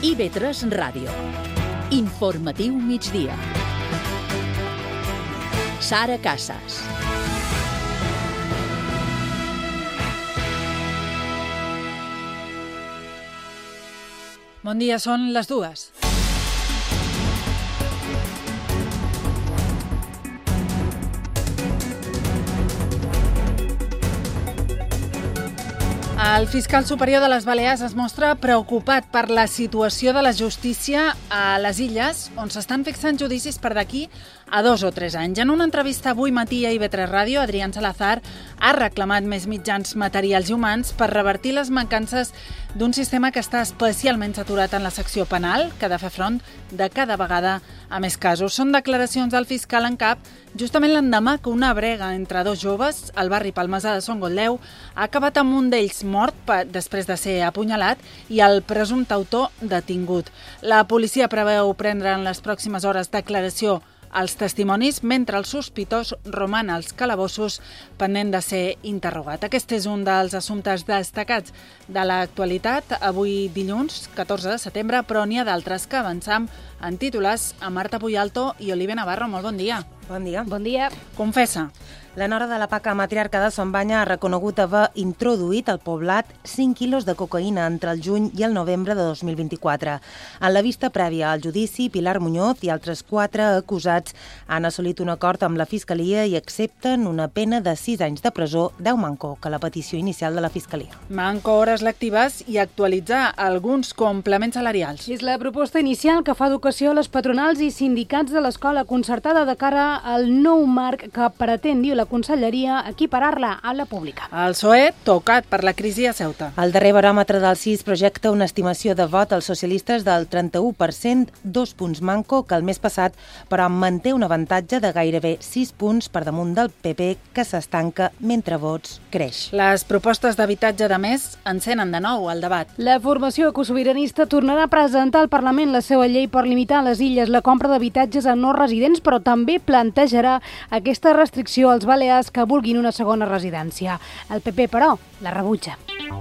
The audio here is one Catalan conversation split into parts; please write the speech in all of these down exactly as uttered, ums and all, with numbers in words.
I V tres Ràdio. Informatiu migdia. Sara Casas. Bon dia, són les dues. El fiscal superior de les Balears es mostra preocupat per la situació de la justícia a les Illes, on s'estan fixant judicis per d'aquí a dos o tres anys. En una entrevista avui matí a I V tres Ràdio, Adrián Salazar ha reclamat més mitjans materials i humans per revertir les mancances d'un sistema que està especialment saturat en la secció penal, que ha de fer front de cada vegada a més casos. Són declaracions del fiscal en cap justament l'endemà que una brega entre dos joves al barri Palmesà de Son Gotleu ha acabat amb un d'ells mort després de ser apunyalat i el presumpte autor detingut. La policia preveu prendre en les pròximes hores declaració als testimonis, mentre el sospitós roman als calabossos pendent de ser interrogat. Aquest és un dels assumptes destacats de l'actualitat, avui dilluns, catorze de setembre, però n'hi ha d'altres que avançam en titulars a Marta Puyalto i Olivia Navarro. Molt bon dia. Bon dia. Bon dia. Confessa. La nora de la Paca matriarca de Son Banya ha reconegut haver introduït al poblat cinc quilos de cocaïna entre el juny i el novembre de dos mil vint-i-quatre. En la vista prèvia al judici, Pilar Muñoz i altres quatre acusats han assolit un acord amb la Fiscalia i accepten una pena de sis anys de presó, deu manco que la petició inicial de la Fiscalia. Manco hores lectives i actualitzar alguns complements salarials. És la proposta inicial que fa educació a les patronals i sindicats de l'escola concertada de cara al nou marc que pretén, diu la Conselleria, equiparar-la a la pública. El P S O E tocat per la crisi a Ceuta. El darrer baròmetre del C I S projecta una estimació de vot als socialistes del trenta-u per cent, dos punts manco que el mes passat, però manté un avantatge de gairebé sis punts per damunt del P P, que s'estanca mentre vots creix. Les propostes d'habitatge de més encenen de nou el debat. La formació ecosobiranista tornarà a presentar al Parlament la seva llei per limitar a les Illes la compra d'habitatges a no residents, però també plantejarà aquesta restricció als balears que vulguin una segona residència. El P P, però, la rebutja.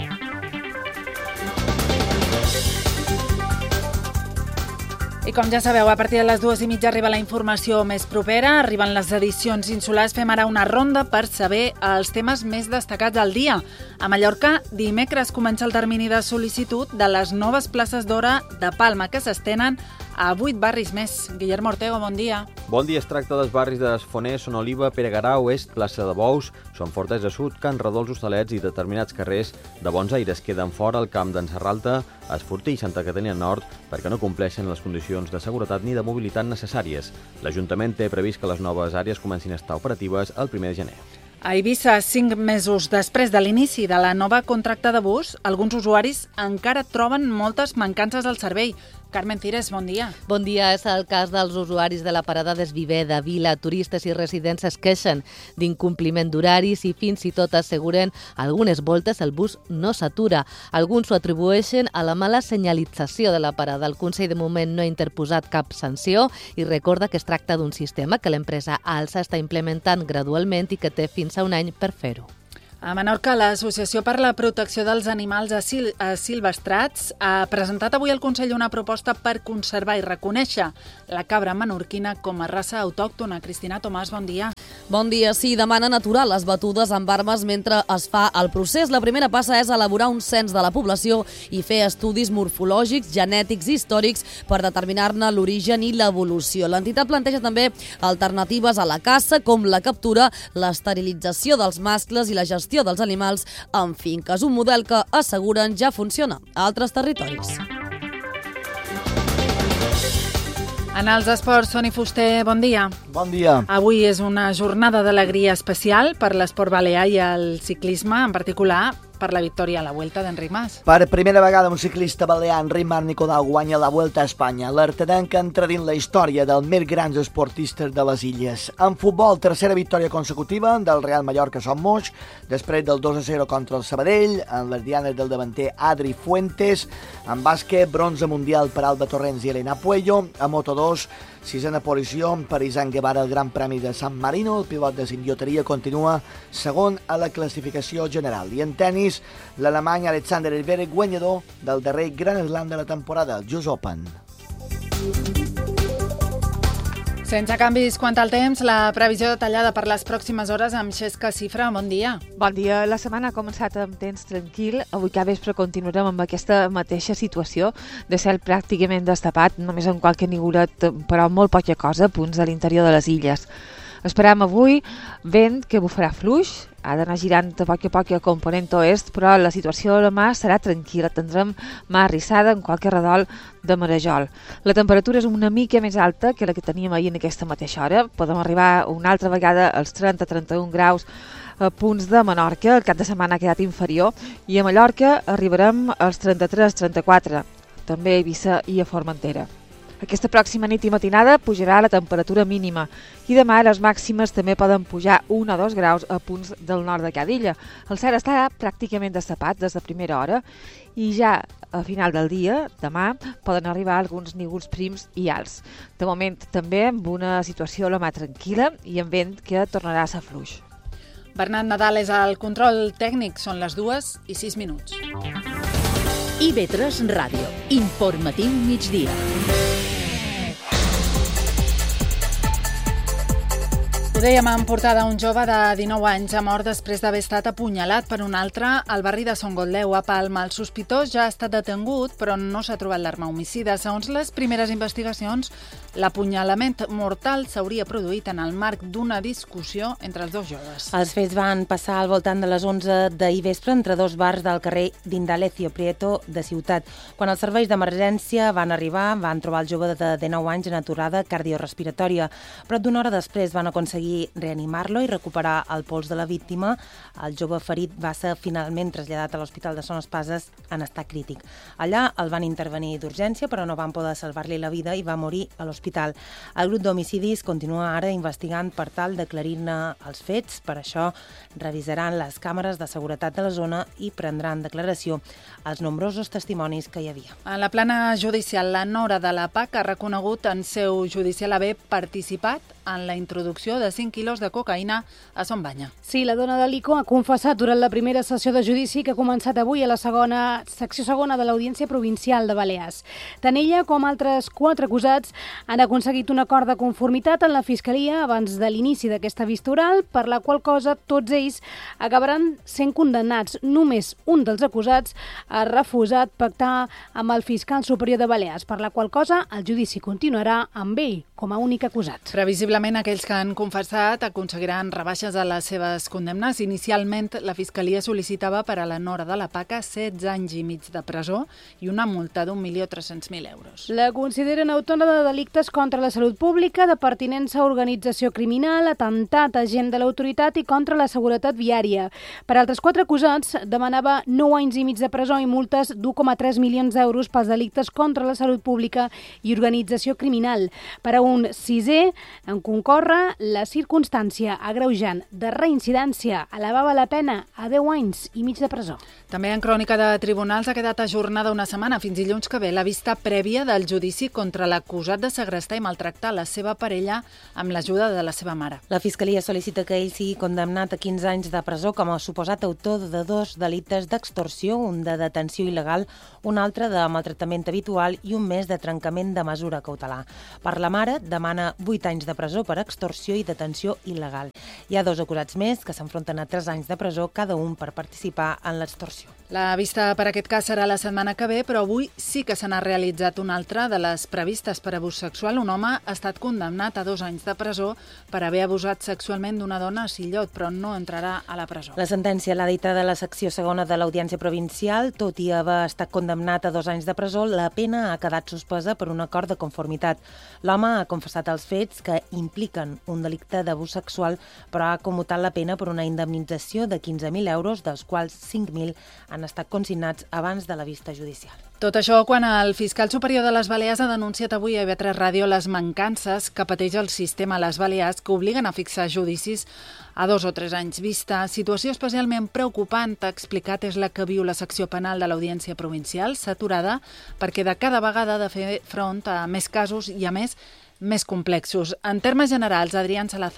I com ja sabeu, a partir de les dues i mitja arriba la informació més propera, arriben les edicions insulars, fem ara una ronda per saber els temes més destacats del dia. A Mallorca, dimecres comença el termini de sol·licitud de les noves places d'hora de Palma, que s'estenen a vuit barris més. Guillermo Ortego, bon dia. Bon dia, es tracta dels barris de Desfoners, Son Oliva, Pere Garau, Est, Plaça de Bous, Son Fortes de Sud, Can Redols, Hostalets i determinats carrers de Bons Aires queden fora el camp d'en Serralta, Esfortí i Santa Caterina Nord perquè no compleixen les condicions de seguretat ni de mobilitat necessàries. L'Ajuntament té previst que les noves àrees comencin a estar operatives el primer de gener. A Eivissa, cinc mesos després de l'inici de la nova contracta de bus, alguns usuaris encara troben moltes mancances al servei. Carmen Cires, bon dia. Bon dia. És el cas dels usuaris de la parada d'Esviver de Vila. Turistes i residents es queixen d'incompliment d'horaris i fins i tot asseguren algunes voltes el bus no s'atura. Alguns ho atribueixen a la mala senyalització de la parada. El Consell de moment no ha interposat cap sanció i recorda que es tracta d'un sistema que l'empresa Alsa està implementant gradualment i que té fins a un any per fer-ho. A Menorca, l'Associació per la Protecció dels Animals Silvestrats ha presentat avui al Consell una proposta per conservar i reconèixer la cabra menorquina com a raça autòctona. Cristina Tomàs, bon dia. Bon dia. Sí, demanen aturar les batudes amb armes mentre es fa el procés. La primera passa és elaborar un cens de la població i fer estudis morfològics, genètics i històrics per determinar-ne l'origen i l'evolució. L'entitat planteja també alternatives a la caça, com la captura, l'esterilització dels mascles i la gestió dels animals en finques, un model que asseguren ja funciona a altres territoris. En els esports, Soni Fuster, bon dia. Bon dia. Avui és una jornada d'alegria especial per l'esport balear i el ciclisme, en particular per la victòria a la Vuelta d'Enric Mas. Per primera vegada un ciclista balear, Enric Mas Nicolau, guanya la Vuelta a Espanya. L'artadenc entra dins la història dels més grans esportistes de les illes. En futbol, tercera victòria consecutiva del Real Mallorca Son Moix, després del dos a zero contra el Sabadell, en les dianes del davanter Adri Fuentes. En bàsquet, bronze mundial per Alba Torrents i Elena Puello. A Moto dos, sisena posició per Izan Guevara al Gran Premi de San Marino. El pilot de cicloteria continua segon a la classificació general. I en tenis, tenis, l'alemany Alexander Zverev, guanyador del darrer Grand Slam de la temporada, el U S Open. Sense canvis quant al temps, la previsió detallada per les pròximes hores amb Xesca Cifra. Bon dia. Bon dia. La setmana ha començat amb temps tranquil. Avui cada vespre continuarem amb aquesta mateixa situació de cel pràcticament destapat, només amb qualque nigurat, però molt poca cosa, a punts de l'interior de les illes. Esperam avui vent que bufarà fluix, ha d'anar girant a poc a poc a component oest, però la situació a la mà serà tranquil·la, tindrem mà arrissada en qualque redol de marejol. La temperatura és una mica més alta que la que teníem ahir en aquesta mateixa hora, podem arribar una altra vegada als trenta a trenta-un graus a punts de Menorca, el cap de setmana ha quedat inferior, i a Mallorca arribarem als trenta-tres a trenta-quatre, també a Eivissa i a Formentera. Aquesta pròxima nit i matinada pujarà la temperatura mínima i demà les màximes també poden pujar un o dos graus a punts del nord de cada illa. El cel està pràcticament destapat des de primera hora i ja a final del dia, demà, poden arribar alguns nígols prims i alts. De moment també amb una situació a la mà tranquil·la i amb vent que tornarà a ser fluix. Bernat Nadal és al control tècnic, són les dues i sis minuts. I V tres Ràdio, informatiu migdia. Ho dèiem en portada, un jove de dinou anys ha mort després d'haver estat apunyalat per un altre al barri de Son Gotleu, a Palma. El sospitós ja ha estat detengut, però no s'ha trobat l'arma homicida. Segons les primeres investigacions, l'apunyalament mortal s'hauria produït en el marc d'una discussió entre els dos joves. Els fets van passar al voltant de les onze d'ahir vespre entre dos bars del carrer d'Indalecio Prieto de Ciutat. Quan els serveis d'emergència van arribar, van trobar el jove de dinou anys en aturada cardiorespiratòria, però d'una hora després van aconseguir reanimar-lo i recuperar el pols de la víctima. El jove ferit va ser finalment traslladat a l'Hospital de Son Espases en estat crític. Allà el van intervenir d'urgència, però no van poder salvar-li la vida i va morir a l'hospital. El grup d'homicidis continua ara investigant per tal d'aclarir-ne els fets. Per això revisaran les càmeres de seguretat de la zona i prendran declaració als nombrosos testimonis que hi havia. A la plana judicial, la nora de la P A C ha reconegut en seu judicial haver participat en la introducció de cinc quilos de cocaïna a Son Banya. Sí, la dona de l'Ico ha confessat durant la primera sessió de judici que ha començat avui a la segona secció segona de l'Audiència Provincial de Balears. Tant ella com altres quatre acusats han aconseguit un acord de conformitat en la Fiscalia abans de l'inici d'aquesta vista oral, per la qual cosa tots ells acabaran sent condemnats. Només un dels acusats ha refusat pactar amb el fiscal superior de Balears, per la qual cosa el judici continuarà amb ell com a únic acusat. Previsiblement, aquells que han confessat aconseguiran rebaixes a les seves condemnes. Inicialment, la Fiscalia sol·licitava per a la nora de la P A C setze anys i mig de presó i una multa d'un milió tres-cents mil euros. La consideren autònoma de delictes contra la salut pública, de pertinença a organització criminal, atemptat a agent de l'autoritat i contra la seguretat viària. Per altres quatre acusats, demanava nou anys i mig de presó i multes d'u coma tres milions d'euros pels delictes contra la salut pública i organització criminal. Per a un sisè, en concorre la circumstància agreujant de reincidència elevava la pena a deu anys i mig de presó. També en crònica de tribunals ha quedat ajornada una setmana, fins dilluns que ve, la vista prèvia del judici contra l'acusat de segrestar i maltractar la seva parella amb l'ajuda de la seva mare. La Fiscalia sol·licita que ell sigui condemnat a quinze anys de presó com a suposat autor de dos delictes d'extorsió, un de detenció il·legal, un altre de maltractament habitual i un més de trencament de mesura cautelar. Per la mare, demana vuit anys de presó per extorsió i detenció il·legal. Hi ha dos acusats més que s'enfronten a tres anys de presó, cada un per participar en l'extorsió. La vista per aquest cas serà la setmana que ve, però avui sí que se n'ha realitzat una altra de les previstes per abús sexual. Un home ha estat condemnat a dos anys de presó per haver abusat sexualment d'una dona a Sillot, però no entrarà a la presó. La sentència l'ha dictat de la secció segona de l'Audiència Provincial. Tot i haver estat condemnat a dos anys de presó, la pena ha quedat suspesa per un acord de conformitat. L'home ha confessat els fets que impliquen un delicte d'abús sexual, però ha commutat la pena per una indemnització de quinze mil euros, dels quals cinc mil han estat consignats abans de la vista judicial. Tot això quan el fiscal superior de les Balears ha denunciat avui a I V tres Ràdio les mancances que pateix el sistema a les Balears que obliguen a fixar judicis a dos o tres anys vista. Situació especialment preocupant, ha explicat, és la que viu la secció penal de l'Audiència Provincial, saturada perquè de cada vegada ha de fer front a més casos i, a més, més complexos. En termes generals, Adrián Salazar,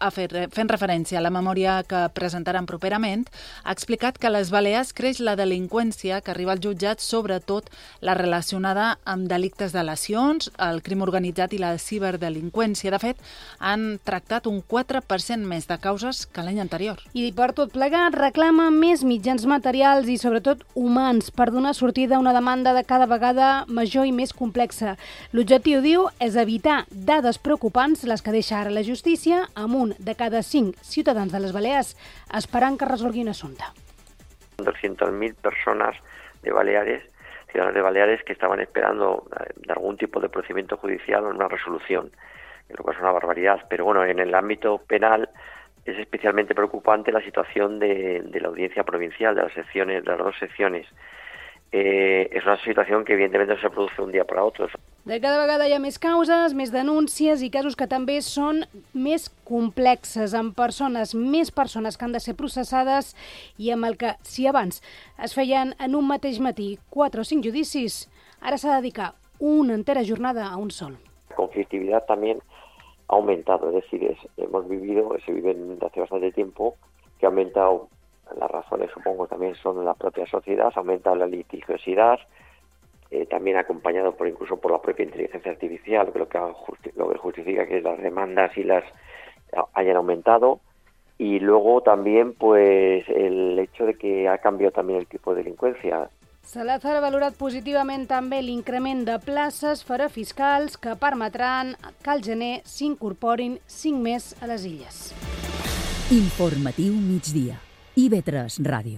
ha fet, fent referència a la memòria que presentaran properament, ha explicat que a les Balears creix la delinqüència que arriba als jutjats, sobretot la relacionada amb delictes de lesions, el crim organitzat i la ciberdelinqüència. De fet, han tractat un quatre per cent més de causes que l'any anterior. I per tot plegat reclama més mitjans materials i sobretot humans per donar sortida a una demanda de cada vegada major i més complexa. L'objectiu, diu, és evitar dades preocupants, les que deixa ara la justícia, amb un de cada cinc ciutadans de les Balears esperant que resolgui un assumpte. doscientas mil personas de Baleares, ciudadanos de Baleares, que estaban esperando de algún tipo de procedimiento judicial o una resolución, lo que es una barbaridad. Pero bueno, en el ámbito penal es especialmente preocupante la situación de, de la audiencia provincial, de las secciones, de las dos secciones. Eh, és una situació que evidentment no se produce un dia per a otro. De cada vegada hi ha més causes, més denúncies i casos que també són més complexes, amb persones, més persones que han de ser processades i amb el que, si abans es feien en un mateix matí quatre o cinc judicis, ara s'ha de dedicar una entera jornada a un sol. La conflictividad también ha aumentado, es decir, es, hemos vivido, se vive desde hace bastante tiempo, que ha aumentado. Las razones, supongo, también son la propia sociedad, ha aumentado la litigiosidad, eh, también acompañado por incluso por la propia inteligencia artificial, lo que, justi- lo que justifica que las demandas y las hayan aumentado, y luego también pues el hecho de que ha cambiado también el tipo de delincuencia. Salazar ha valorat positivament també l'increment de places per a fiscals que permetran que al gener s'incorporin cinc més a les illes. Informatiu migdia. I V tres Ràdio.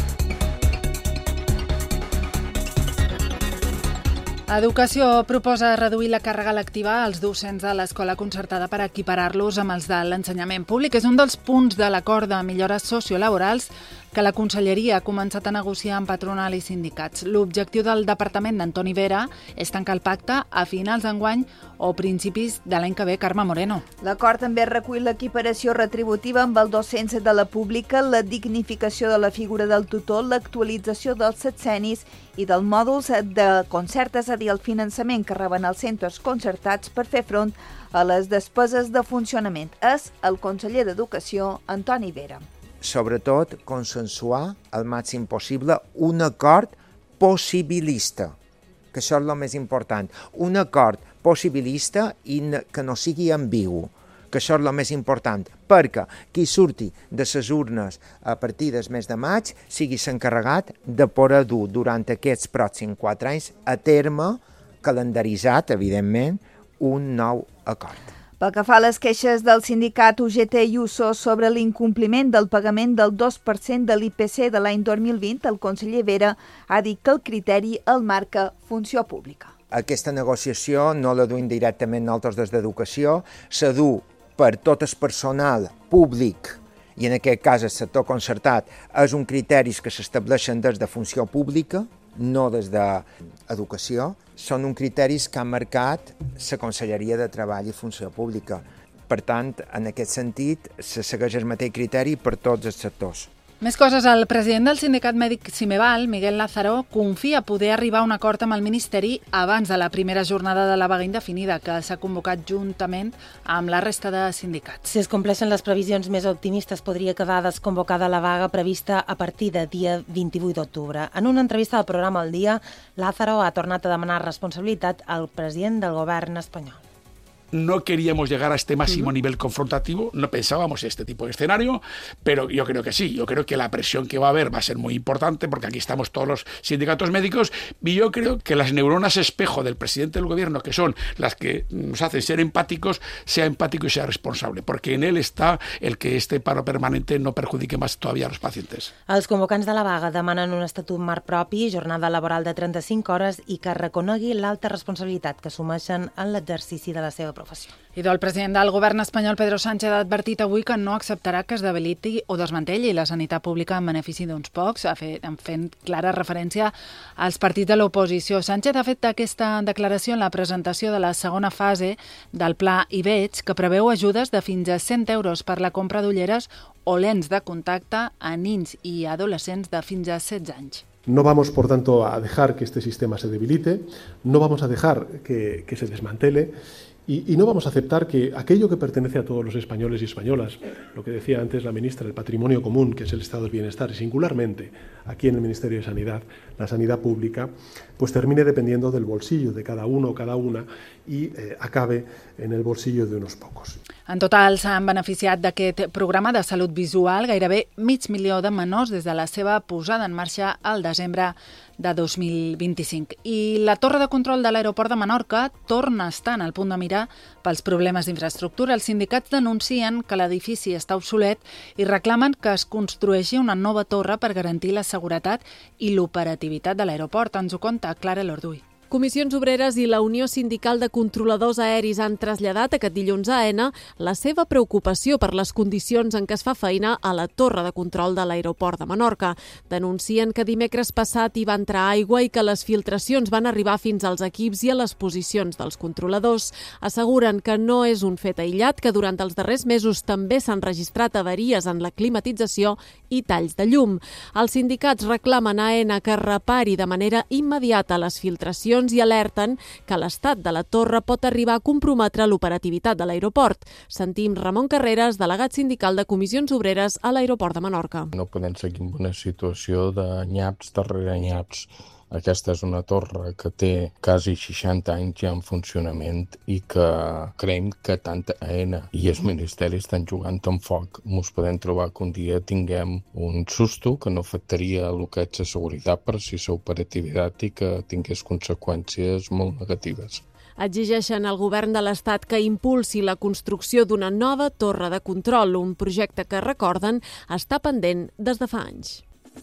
Educació proposa reduir la càrrega lectiva als docents de l'escola concertada per equiparar-los amb els de l'ensenyament públic. És un dels punts de l'acord de millores sociolaborals que la Conselleria ha començat a negociar amb patronal i sindicats. L'objectiu del departament d'Antoni Vera és tancar el pacte a finals d'enguany o principis de l'any que ve. Carme Moreno. L'acord també recull l'equiparació retributiva amb el docents de la pública, la dignificació de la figura del tutor, l'actualització dels setcenis i dels mòduls de concert, és a dir, el finançament que reben els centres concertats per fer front a les despeses de funcionament. És el conseller d'Educació, Antoni Vera. Sobretot, consensuar al màxim possible un acord possibilista, que això és el més important. Un acord possibilista i que no sigui ambigu, que això és el més important, perquè qui surti de les urnes a partir del mes de maig sigui s'encarregat de poder dur durant aquests pròxims quatre anys a terme, calendaritzat, evidentment, un nou acord. Pel que fa a les queixes del sindicat U G T i U S O sobre l'incompliment del pagament del dos per cent de l'I P C de l'any dos mil vint, el conseller Vera ha dit que el criteri el marca Funció Pública. Aquesta negociació no la duim directament nosaltres des d'Educació, se du per tot el personal públic, i en aquest cas el sector concertat, és un criteris que s'estableixen des de Funció Pública, no des d'Educació, són un criteris que ha marcat la Conselleria de Treball i Funció Pública. Per tant, en aquest sentit, se segueix el mateix criteri per tots els sectors. Més coses. El president del sindicat mèdic Cimeval, Miguel Lázaro, confia poder arribar a un acord amb el Ministeri abans de la primera jornada de la vaga indefinida, que s'ha convocat juntament amb la resta de sindicats. Si es compleixen les previsions més optimistes, podria quedar desconvocada la vaga prevista a partir de dia vint-i-vuit d'octubre. En una entrevista al programa El Dia, Lázaro ha tornat a demanar responsabilitat al president del govern espanyol. No queríamos llegar a este máximo uh-huh. nivel confrontativo, no pensábamos este tipo de escenario, pero yo creo que sí, yo creo que la presión que va a haber va a ser muy importante porque aquí estamos todos los sindicatos médicos y yo creo que las neuronas espejo del presidente del gobierno, que son las que nos hacen ser empáticos, sea empático y sea responsable, porque en él está el que este paro permanente no perjudique más todavía a los pacientes. Els convocants de la vaga demanen un estatut marc propi, jornada laboral de trenta-cinc hores i que reconegui l'alta responsabilitat que assumeixen en l'exercici de la seva professió. I el president del govern espanyol, Pedro Sánchez, ha advertit avui que no acceptarà que es debiliti o desmantelli la sanitat pública en benefici d'uns pocs, fent clara referència als partits de l'oposició. Sánchez ha fet aquesta declaració en la presentació de la segona fase del pla I Veig, que preveu ajudes de fins a cent euros per la compra d'ulleres o lents de contacte a nins i adolescents de fins a setze anys. No vamos, por tanto, a dejar que este sistema se debilite, no vamos a dejar que, que se desmantele Y, y no vamos a aceptar que aquello que pertenece a todos los españoles y españolas, lo que decía antes la ministra, el patrimonio común, que es el estado del bienestar, y singularmente aquí en el Ministerio de Sanidad, la sanidad pública, pues termine dependiendo del bolsillo de cada uno o cada una i eh, acabe en el bolsillo de unos pocos. En total s'han beneficiat d'aquest programa de salut visual gairebé mig milió de menors des de la seva posada en marxa al desembre de dos mil vint-i-cinc. I la torre de control de l'aeroport de Menorca torna a estar en el punt de mirar pels problemes d'infraestructura. Els sindicats denuncien que l'edifici està obsolet i reclamen que es construeixi una nova torre per garantir la seguretat i l'operativitat de l'aeroport. Ens ho conta Clara Lorduy. Comissions Obreres i la Unió Sindical de Controladors Aeris han traslladat aquest dilluns a Aena la seva preocupació per les condicions en què es fa feina a la torre de control de l'aeroport de Menorca. Denuncien que dimecres passat hi va entrar aigua i que les filtracions van arribar fins als equips i a les posicions dels controladors. Asseguren que no és un fet aïllat, que durant els darrers mesos també s'han registrat avaries en la climatització i talls de llum. Els sindicats reclamen a Aena que repari de manera immediata les filtracions i alerten que l'estat de la torre pot arribar a comprometre l'operativitat de l'aeroport. Sentim Ramon Carreras, delegat sindical de Comissions Obreres a l'aeroport de Menorca. No podem seguir en una situació de nyaps darrere nyaps. Aquesta és una torre que té quasi seixanta anys ja en funcionament i que creiem que tant Aena i els ministeris estan jugant amb foc. Ens podem trobar que un dia tinguem un susto que no afectaria el que és la seguretat per si la operativitat i que tingués conseqüències molt negatives. Exigeixen al govern de l'Estat que impulsi la construcció d'una nova torre de control, un projecte que, recorden, està pendent des de fa anys.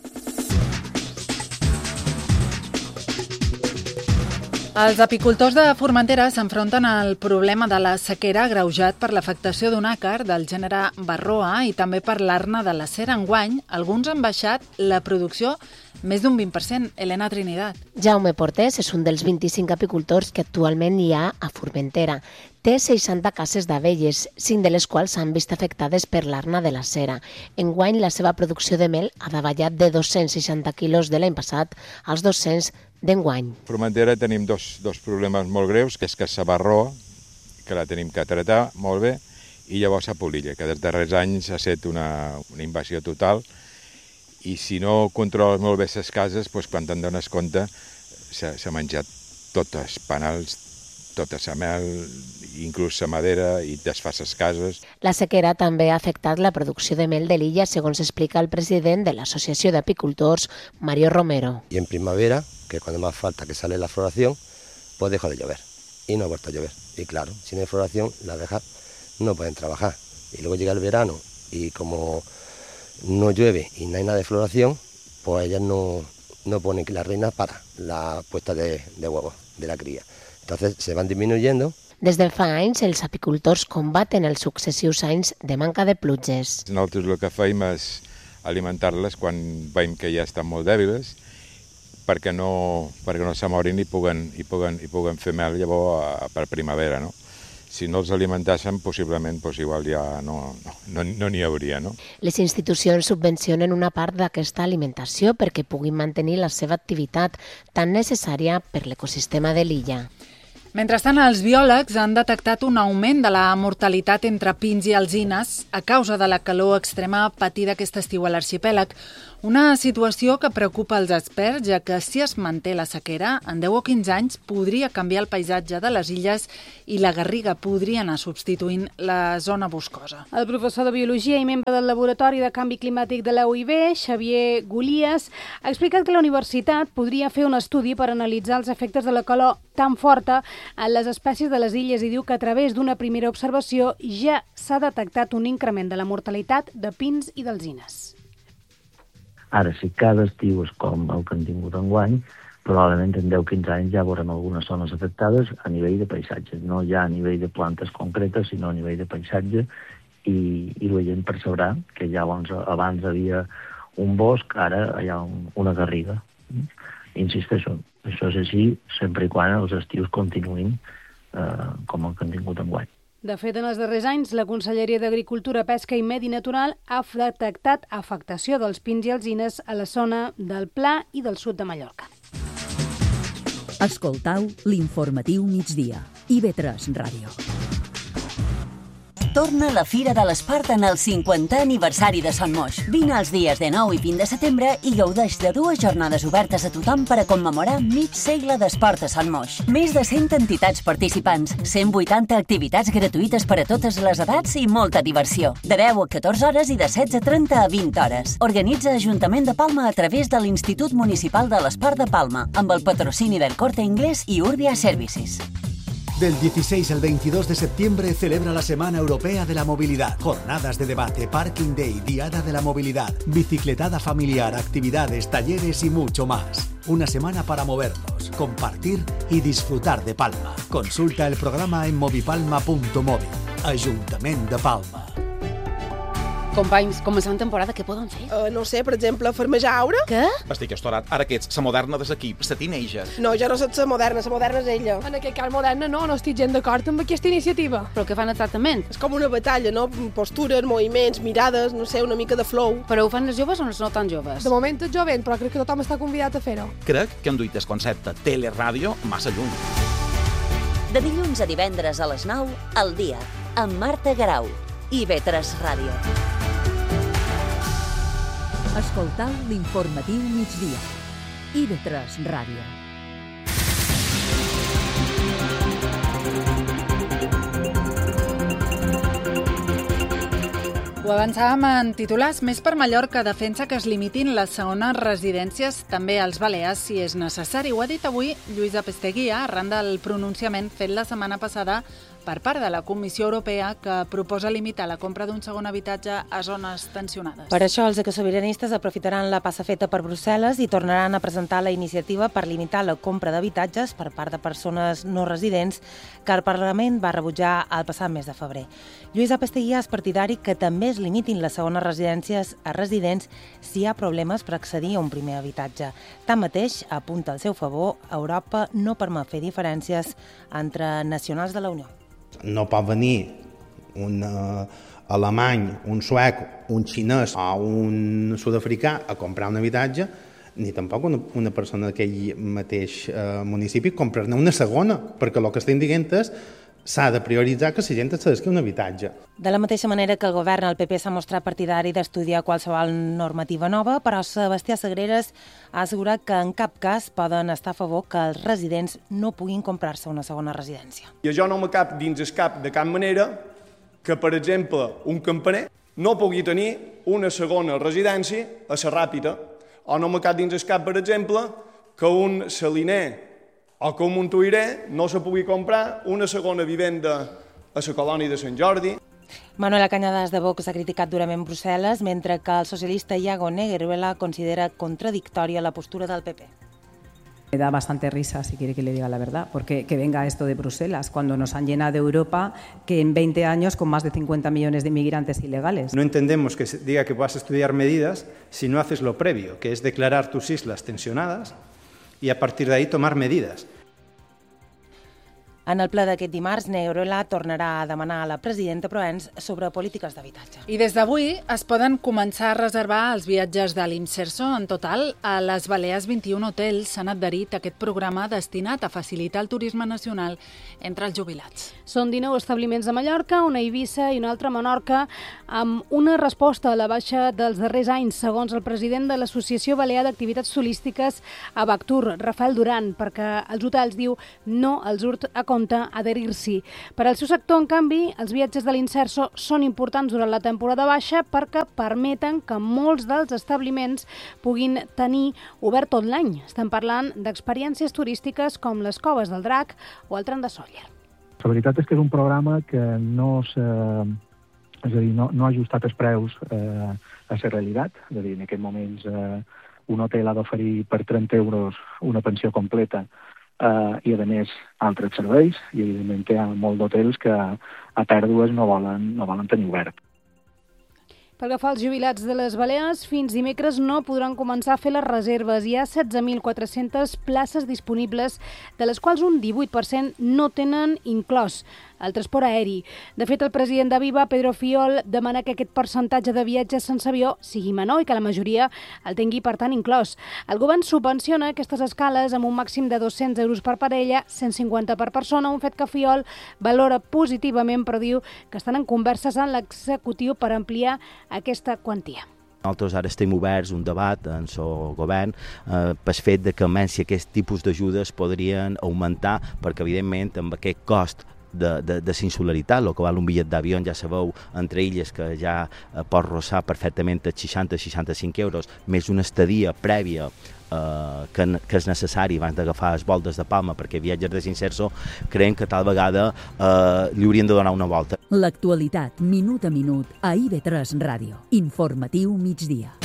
Els apicultors de Formentera s'enfronten al problema de la sequera agreujat per l'afectació d'un àcar del gènere Varroa i també per l'arna de la cera. Enguany, alguns han baixat la producció més d'un vint per cent. Elena Trinidad. Jaume Portés és un dels vint-i-cinc apicultors que actualment hi ha a Formentera. Té seixanta cases d'abelles, cinc de les quals s'han vist afectades per l'arna de la cera. Enguany, la seva producció de mel ha davallat de dos-cents seixanta quilos de l'any passat als dos-cents d'enguany. A Formentera tenim dos, dos problemes molt greus, que és que la Varroa, que la tenim que tractar molt bé, i llavors la polilla, que dels darrers anys ha estat una, una invasió total, i si no controles molt bé les cases, doncs quan te'n dones compte s'ha menjat tots els panals, tota la mel, inclús la madera, i desfà les cases. La sequera també ha afectat la producció de mel de l'illa, segons explica el president de l'Asociació d'Apicultors, Mario Romero. Y en primavera, que cuando más falta que sale la floración, pues deja de llover. Y no ha vuelto a llover. Y claro, si no hay floración, las abejas no pueden trabajar. Y luego llega el verano y como no llueve y no hay nada de floración, pues ellas no, no ponen las reinas para la puesta de, de huevos de la cría. Entonces se van disminuyendo. Des de fa anys, els apicultors combaten els successius anys de manca de pluges. Nosaltres el que fem és alimentar-les quan veiem que ja estan molt dèbils, perquè no, perquè no se morin i puguen, i puguen, i puguen fer mel llavors per primavera, no? Si no els alimentassen, possiblement doncs igual ja no n'hi no, no, no hauria. No? Les institucions subvencionen una part d'aquesta alimentació perquè puguin mantenir la seva activitat tan necessària per l'ecosistema de l'illa. Mentrestant, els biòlegs han detectat un augment de la mortalitat entre pins i alzines a causa de la calor extrema patida aquest estiu a l'arxipèlag. Una situació que preocupa els experts, ja que si es manté la sequera, en deu o quinze anys podria canviar el paisatge de les illes i la garriga podria anar substituint la zona boscosa. El professor de Biologia i membre del Laboratori de Canvi Climàtic de la U I B, Xavier Golies, ha explicat que la universitat podria fer un estudi per analitzar els efectes de la calor tan forta en les espècies de les illes i diu que a través d'una primera observació ja s'ha detectat un increment de la mortalitat de pins i d'alzines. Ara, si cada estiu és com el que han tingut enguany, probablement en deu o quinze anys ja veurem algunes zones afectades a nivell de paisatge, no ja a nivell de plantes concretes, sinó a nivell de paisatge, i, i la gent percebrà que ja abans, abans havia un bosc, ara hi ha un, una garriga. Insisteixo, això és així sempre i quan els estius continuïn eh, com el que han tingut enguany. De fet, en els darrers anys, la Conselleria d'Agricultura, Pesca i Medi Natural ha detectat afectació dels pins i alzines a la zona del Pla i del sud de Mallorca. Escoltau l'informatiu migdia. I V tres Ràdio. Torna la Fira de l'Esport en el cinquantè aniversari de Son Moix. Vine els dies de nou i vint de setembre i gaudeix de dues jornades obertes a tothom per a commemorar mig segle d'esport a Son Moix. Més de cent entitats participants, cent vuitanta activitats gratuïtes per a totes les edats i molta diversió. De deu a catorze hores i de setze trenta a vint hores. Organitza Ajuntament de Palma a través de l'Institut Municipal de l'Esport de Palma, amb el patrocini del Corte Inglés i Urbia Services. Del dieciséis al veintidós de septiembre celebra la Semana Europea de la Movilidad. Jornadas de debate, Parking Day, Diada de la Movilidad, bicicletada familiar, actividades, talleres y mucho más. Una semana para movernos, compartir y disfrutar de Palma. Consulta el programa en movipalma punto móvil. Ajuntament de Palma. Companys, començant temporada, què poden fer? Uh, no sé, per exemple, farmejar aura? Què? Estic estorat. Ara que ets la moderna de l'equip, la teenager. No, jo no soc la moderna, la moderna és ella. En aquest cas moderna no, no estic gens d'acord amb aquesta iniciativa. Però què fan exactament? És com una batalla, no? Postures, moviments, mirades, no sé, una mica de flow. Però ho fan les joves o no tan joves? De moment és jovent, però crec que tothom està convidat a fer-ho. Crec que han duit el concepte teleràdio massa lluny. De dilluns a divendres a les nou, al dia, amb Marta Garau. I V tres Ràdio. Escoltau l'informatiu migdia. I V tres Ràdio. Ho avançàvem en titulars. Més per Mallorca defensa que es limitin les segones residències també als Balears si és necessari. Ho ha dit avui Lluïsa Pesteguia arran del pronunciament fet la setmana passada per part de la Comissió Europea que proposa limitar la compra d'un segon habitatge a zones tensionades. Per això els ecosobiranistes aprofitaran la passa feta per Brussel·les i tornaran a presentar la iniciativa per limitar la compra d'habitatges per part de persones no residents que el Parlament va rebutjar el passat mes de febrer. Lluïsa Pesteguia és partidari que també es limitin les segones residències a residents si hi ha problemes per accedir a un primer habitatge. Tanmateix, apunta al seu favor, Europa no permet fer diferències entre nacionals de la Unió. No pot venir un uh, alemany, un suec, un xinès o un sud-africà a comprar un habitatge, ni tampoc una, una persona d'aquell mateix uh, municipi comprar-ne una segona, perquè el que estem dient és s'ha de prioritzar que la gent accedeixi a un habitatge. De la mateixa manera que el govern, el P P s'ha mostrat partidari d'estudiar qualsevol normativa nova, però Sebastià Sagreras ha assegurat que en cap cas poden estar a favor que els residents no puguin comprar-se una segona residència. I això no me cap dins el cap de cap manera que, per exemple, un campaner no pugui tenir una segona residència a la Ràpita, o no me cap dins el cap, per exemple, que un saliner o que un montuïrer no se pugui comprar una segona vivenda a la colònia de Sant Jordi. Manuela Cañadas de Vox ha criticat durament Brussel·les, mentre que el socialista Iago Negueruela considera contradictòria la postura del P P. Me da bastante risa, si quiere que le diga la verdad, porque que venga esto de Bruselas, cuando nos han llenado Europa, que en veinte años con más de cincuenta millones de inmigrantes ilegales. No entendemos que se diga que vas a estudiar medidas si no haces lo previo, que es declarar tus islas tensionadas y a partir de ahí tomar medidas. En el ple d'aquest dimarts, Negueruela tornarà a demanar a la presidenta Proens sobre polítiques d'habitatge. I des d'avui es poden començar a reservar els viatges de l'Imserso. En total, a les Balears vint-i-un hotels s'han adherit a aquest programa destinat a facilitar el turisme nacional entre els jubilats. Són dinou establiments a Mallorca, una a Eivissa i una altra a Menorca, amb una resposta a la baixa dels darrers anys, segons el president de l'Associació Balear d'Activitats Turístiques, Abactur, Rafael Duran, perquè els hotels, diu, no els urt a compte adherir-s'hi. Per al seu sector, en canvi, els viatges de l'Inserso són importants durant la temporada baixa perquè permeten que molts dels establiments puguin tenir obert tot l'any. Estem parlant d'experiències turístiques com les Coves del Drac o el Tren de Sóller. La veritat és que és un programa que no s'ha, és a dir, no, no ha ajustat els preus eh, a la realitat. És a dir, en aquests moments eh, un hotel ha d'oferir per trenta euros una pensió completa Uh, i, a més, altres serveis, i, evidentment, hi ha molts d'hotels que a pèrdues no volen, no volen tenir obert. Pel que fa als jubilats de les Balears, fins dimecres no podran començar a fer les reserves. Hi ha setze mil quatre-centes places disponibles, de les quals un divuit per cent no tenen inclòs el transport aeri. De fet, el president de Viva, Pedro Fiol, demana que aquest percentatge de viatges sense avió sigui menor i que la majoria el tingui, per tant, inclòs. El govern subvenciona aquestes escales amb un màxim de dos-cents euros per parella, cent cinquanta per persona, un fet que Fiol valora positivament, però diu que estan en converses en l'executiu per ampliar aquesta quantia. Nosaltres ara estem oberts un debat en el govern eh, pel fet de que almenys aquest tipus d'ajudes podrien augmentar, perquè evidentment amb aquest cost de, de, de insularitat, el que val un bitllet d'avió, ja sabeu, entre illes que ja eh, pot rossar perfectament els seixanta a seixanta-cinc euros, més una estadia prèvia eh, que, que és necessari abans d'agafar els vols des de Palma, perquè viatges de Cincerso creiem que tal vegada eh, li haurien de donar una volta. L'actualitat, minut a minut, a I V tres Ràdio. Informatiu migdia.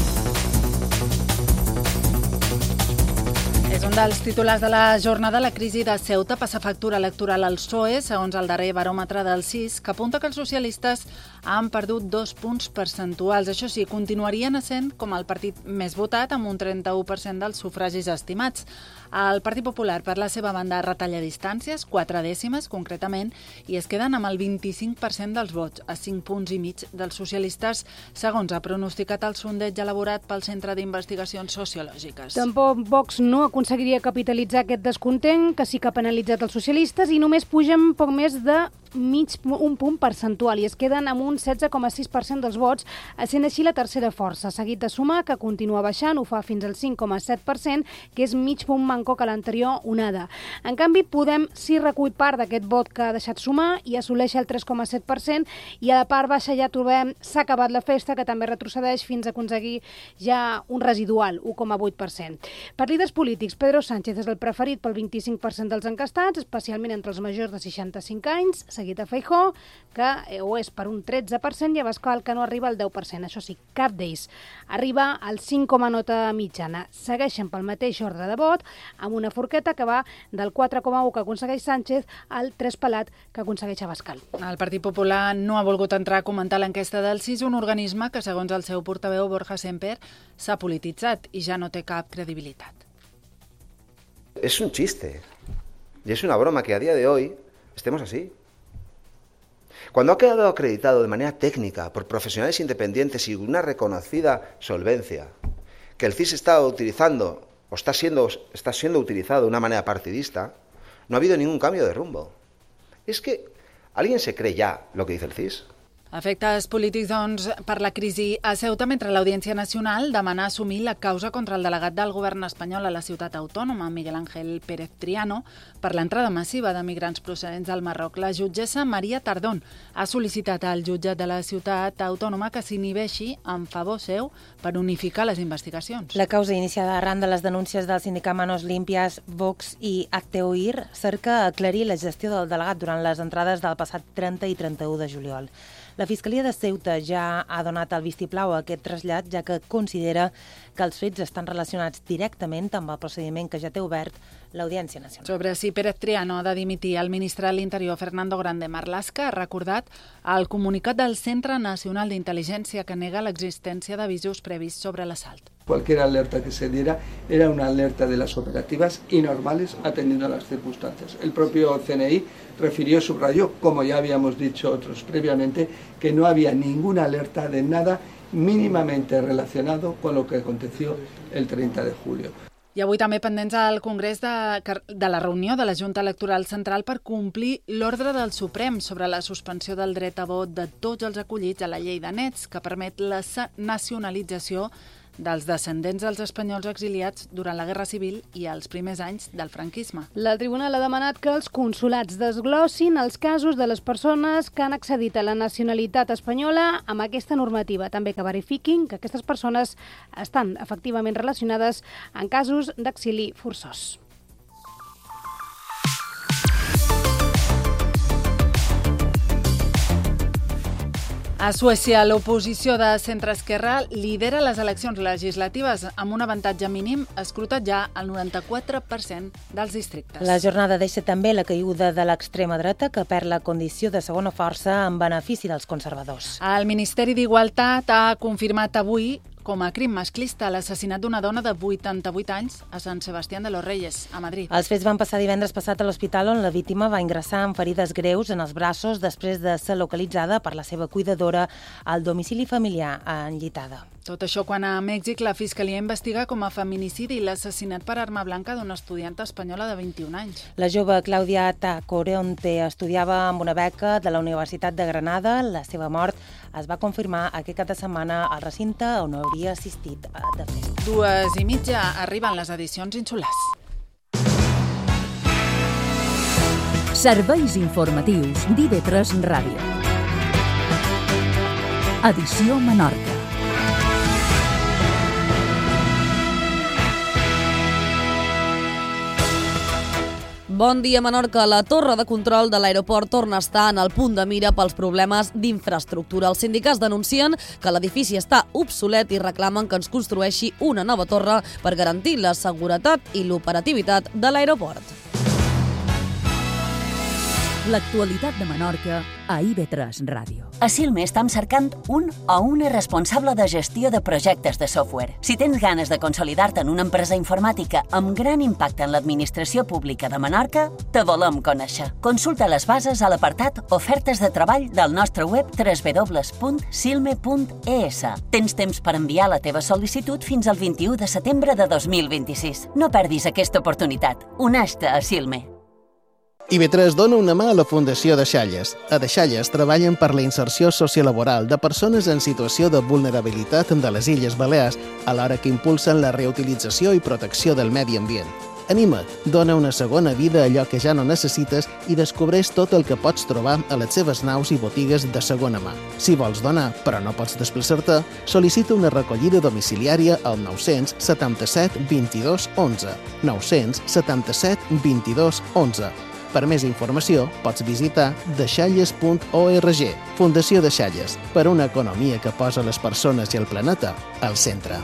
És un dels titulars de la jornada. La crisi de Ceuta passa factura electoral al P S O E, segons el darrer baròmetre del C I S, que apunta que els socialistes han perdut dos punts percentuals. Això sí, continuarien essent com el partit més votat, amb un trenta-u per cent dels sufragis estimats. El Partit Popular, per la seva banda, retalla distàncies, quatre dècimes concretament, i es queden amb el vint-i-cinc per cent dels vots, a cinc punts i mig dels socialistes, segons ha pronosticat el sondeig elaborat pel Centre d'Investigacions Sociològiques. Tampoc Vox no aconseguiria capitalitzar aquest descontent, que sí que ha penalitzat els socialistes, i només pugen poc més de mig un punt percentual i es queden amb un setze coma sis per cent dels vots, sent així la tercera força, seguit de Sumar, que continua baixant, ho fa fins al cinc coma set per cent, que és mig punt manco que l'anterior onada. En canvi, Podem sí recull part d'aquest vot que ha deixat Sumar i assoleix el tres coma set per cent, i a la part baixa ja trobem S'ha acabat la festa, que també retrocedeix fins a aconseguir ja un residual, un coma vuit per cent. Per líders polítics, Pedro Sánchez és el preferit pel vint-i-cinc per cent dels encastats, especialment entre els majors de seixanta-cinc anys, seguit a Feijóo, que ho és per un tretze per cent, i Abascal, que no arriba al deu per cent. Això sí, cap d'ells arriba al cinc coma nota mitjana. Segueixen pel mateix ordre de vot, amb una forqueta que va del quatre coma u que aconsegueix Sánchez al tres pelat que aconsegueix Abascal. El Partit Popular no ha volgut entrar a comentar l'enquesta del C I S, un organisme que, segons el seu portaveu Borja Semper, s'ha polititzat i ja no té cap credibilitat. Es un chiste y es una broma que a día de hoy estemos así. Cuando ha quedado acreditado de manera técnica por profesionales independientes y una reconocida solvencia que el C I S está utilizando o está siendo, está siendo utilizado de una manera partidista, no ha habido ningún cambio de rumbo. Es que ¿alguien se cree ya lo que dice el C I S? Efectes polítics, doncs, per la crisi a Ceuta, mentre l'Audiència Nacional demana assumir la causa contra el delegat del govern espanyol a la ciutat autònoma, Miguel Ángel Pérez Triano, per l'entrada massiva de migrants procedents del Marroc. La jutgessa Maria Tardón ha sol·licitat al jutjat de la ciutat autònoma que s'inhibeixi en favor seu per unificar les investigacions. La causa iniciada arran de les denúncies del sindicat Manos Limpias, Vox i Acteuir cerca aclarir la gestió del delegat durant les entrades del passat trenta i trenta-u de juliol. La Fiscalia de Ceuta ja ha donat el vistiplau a aquest trasllat, ja que considera que els fets estan relacionats directament amb el procediment que ja té obert l'Audiència Nacional. Sobre si Pérez Triano ha de dimitir, el ministre de l'Interior, Fernando Grande Marlaska, ha recordat el comunicat del Centre Nacional d'Intel·ligència que nega l'existència d'avisos previs sobre l'assalt. Cualquier alerta que se diera era una alerta de las operativas y normales atendiendo a las circunstancias. El propio C N I refirió, subrayó, como ya habíamos dicho otros previamente, que no había ninguna alerta de nada mínimamente relacionado con lo que aconteció el treinta de julio. I avui també pendents al Congrés de, de la reunió de la Junta Electoral Central per complir l'ordre del Suprem sobre la suspensió del dret a vot de tots els acollits a la llei de nets, que permet la nacionalització dels descendents dels espanyols exiliats durant la Guerra Civil i els primers anys del franquisme. El tribunal ha demanat que els consulats desglossin els casos de les persones que han accedit a la nacionalitat espanyola amb aquesta normativa. També que verifiquin que aquestes persones estan efectivament relacionades en casos d'exili forçós. A Suècia, l'oposició de centre-esquerra lidera les eleccions legislatives amb un avantatge mínim escrutat ja al noranta-quatre per cent dels districtes. La jornada deixa també la caiguda de l'extrema dreta, que perd la condició de segona força en benefici dels conservadors. El Ministeri d'Igualtat ha confirmat avui com a crim masclista l'assassinat d'una dona de vuitanta-vuit anys a Sant Sebastián de los Reyes, a Madrid. Els fets van passar divendres passat a l'hospital on la víctima va ingressar amb ferides greus en els braços després de ser localitzada per la seva cuidadora al domicili familiar enllitada. Tot això quan a Mèxic la Fiscalia investiga com a feminicidi l'assassinat per arma blanca d'una estudianta espanyola de vint-i-un anys. La jove Claudia Tacoronte estudiava amb una beca de la Universitat de Granada. La seva mort es va confirmar aquest cap de setmana al recinte on hauria assistit de fet. Dues i mitja arriben les edicions insulars. Serveis informatius d'I V tres Ràdio. Edició Menorca. Bon dia, Menorca. La torre de control de l'aeroport torna a estar en el punt de mira pels problemes d'infraestructura. Els sindicats denuncien que l'edifici està obsolet i reclamen que ens construeixi una nova torre per garantir la seguretat i l'operativitat de l'aeroport. L'actualitat de Menorca a I V tres Ràdio. A Silme estem cercant un o una responsable de gestió de projectes de software. Si tens ganes de consolidar-te en una empresa informàtica amb gran impacte en l'administració pública de Menorca, te volem conèixer. Consulta les bases a l'apartat Ofertes de treball del nostre web w w w punt silme punt e s. Tens temps per enviar la teva sol·licitud fins al vint-i-u de setembre de dos mil vint-i-sis. No perdis aquesta oportunitat. Uneix-te a Silme. I V tres dona una mà a la Fundació Deixalles. A Deixalles treballen per la inserció sociolaboral de persones en situació de vulnerabilitat de les Illes Balears, alhora que impulsen la reutilització i protecció del medi ambient. Anima't, dona una segona vida a allò que ja no necessites i descobreix tot el que pots trobar a les seves naus i botigues de segona mà. Si vols donar, però no pots desplaçar-te, sol·licita una recollida domiciliària al nou-cents setanta-set vint-i-dos onze. nou-cents setanta-set vint-i-dos onze. Per més informació, pots visitar deixalles punt org. Fundació Deixalles, per una economia que posa les persones i el planeta al centre.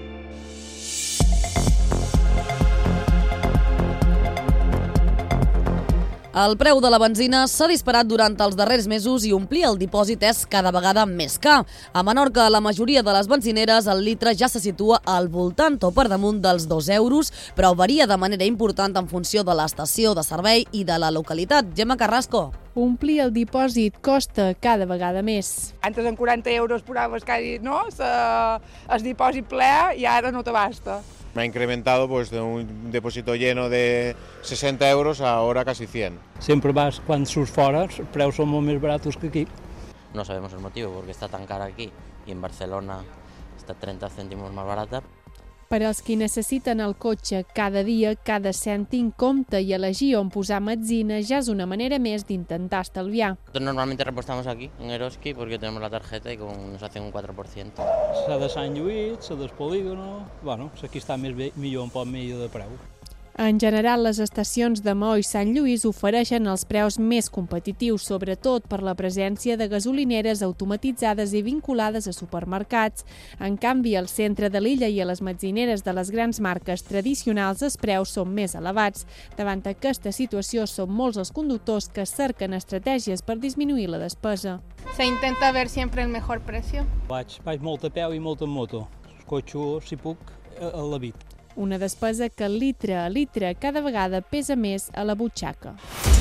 El preu de la benzina s'ha disparat durant els darrers mesos i omplir el dipòsit és cada vegada més car. A Menorca, la majoria de les benzineres, el litre ja se situa al voltant o per damunt dels dos euros, però varia de manera important en funció de l'estació de servei i de la localitat. Gemma Carrasco. Omplir el dipòsit costa cada vegada més. Antes en quaranta euros posaves quasi, no? El dipòsit ple i ara no t'abasta. Me ha incrementado pues, de un depósito lleno de sesenta euros a ahora casi cien. Siempre vas, cuando sus fora, los precios son muy más baratos que aquí. No sabemos el motivo, porque está tan cara aquí y en Barcelona está treinta céntimos más barata. Per als qui necessiten el cotxe cada dia, cada cèntim compta i elegir on posar benzina ja és una manera més d'intentar estalviar. Normalmente repostamos aquí, en Eroski, porque tenemos la tarjeta y nos hacen un cuatro por ciento. La de Sant Lluís, la del Polígono... Bueno, aquí està més bé, millor, un poc millor de preu. En general, les estacions de Maó i Sant Lluís ofereixen els preus més competitius, sobretot per la presència de gasolineres automatitzades i vinculades a supermercats. En canvi, al centre de l'illa i a les benzineres de les grans marques tradicionals els preus són més elevats. Davant aquesta situació, són molts els conductors que cerquen estratègies per disminuir la despesa. Se intenta ver siempre el mejor precio. Vaig, vaig molt a peu i molt en moto. El cotxe, si puc, a la bit. Una despesa que litre a litre cada vegada pesa més a la butxaca.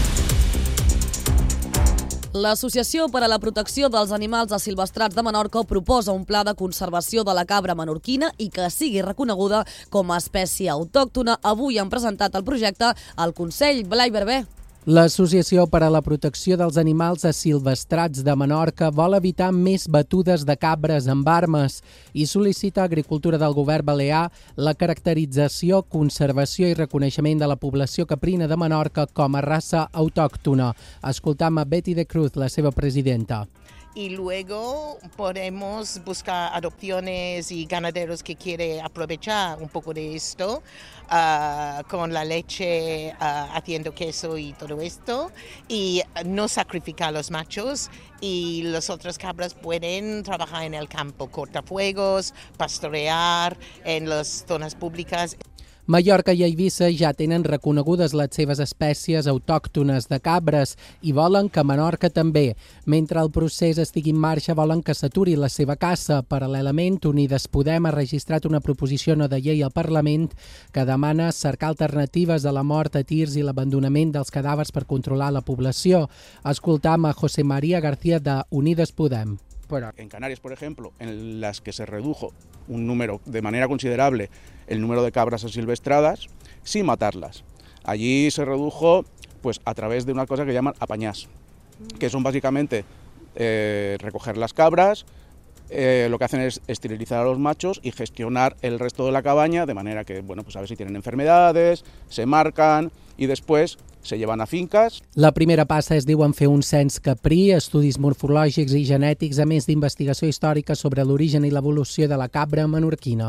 L'Associació per a la Protecció dels Animals Asilvestrats de Menorca proposa un pla de conservació de la cabra menorquina i que sigui reconeguda com a espècie autòctona. Avui han presentat el projecte al Consell. Blai Berber. L'Associació per a la Protecció dels Animals Asilvestrats de Menorca vol evitar més batudes de cabres amb armes i sol·licita a Agricultura del Govern Balear la caracterització, conservació i reconeixement de la població caprina de Menorca com a raça autòctona. Escoltam a Betty de Cruz, la seva presidenta. Y luego podemos buscar adopciones y ganaderos que quieren aprovechar un poco de esto, uh, con la leche, uh, haciendo queso y todo esto, y no sacrificar los machos, y las otras cabras pueden trabajar en el campo, cortafuegos, pastorear en las zonas públicas. Mallorca i Eivissa ja tenen reconegudes les seves espècies autòctones de cabres i volen que Menorca també. Mentre el procés estigui en marxa, volen que s'aturi la seva caça. Paral·lelament, Unides Podem ha registrat una proposició no de llei al Parlament que demana cercar alternatives a la mort a tirs i l'abandonament dels cadàvers per controlar la població. Escoltam a José María García de Unides Podem. En Canarias, por ejemplo, en las que se redujo un número de manera considerable el número de cabras asilvestradas sin matarlas. Allí se redujo pues a través de una cosa que llaman apañás, que son básicamente eh, recoger las cabras, eh, lo que hacen es esterilizar a los machos y gestionar el resto de la cabaña de manera que, bueno, pues a ver si tienen enfermedades, se marcan y después se llevan a finques. La primera passa es diu en fer un cens caprí, estudis morfològics i genètics, a més d'investigació històrica sobre l'origen i l'evolució de la cabra menorquina.